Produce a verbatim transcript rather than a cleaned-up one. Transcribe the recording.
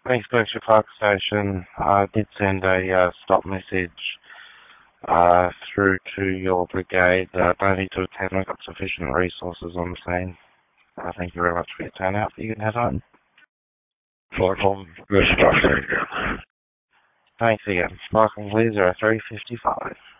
Thanks, Berkshire Park Station. I did send a uh, stop message uh, through to your brigade. Uh, don't need to attend. I've got sufficient resources on the scene. Uh, thank you very much for your turnout. You can head home. Cyclone, this is Dusty again. Thanks again. Michael Lee, zero three five five.